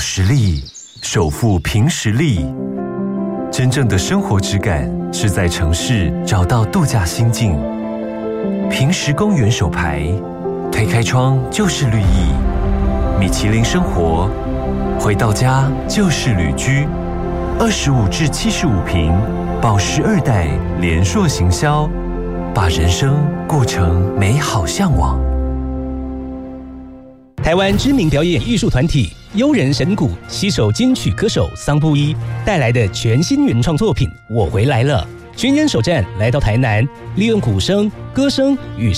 实力，守护凭实力。真正的生活质感是在城市找到度假心境。凭实公园手牌，推开窗就是绿意。米其林生活，回到家就是旅居。25至75坪，宝石2代联硕行销，把人生过成美好向往。 台湾知名表演艺术团体优人神鼓携手金曲歌手桑布伊带来的全新原创作品《我回来了》，巡演首站来到台南，利用鼓声、歌声与